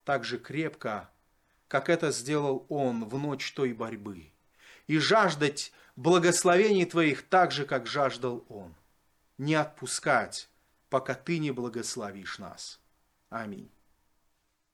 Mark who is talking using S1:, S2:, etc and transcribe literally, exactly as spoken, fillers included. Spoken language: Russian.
S1: так же крепко, как это сделал Он в ночь той борьбы, и жаждать благословений Твоих так же, как жаждал Он. Не отпускать, пока Ты не благословишь нас. Аминь.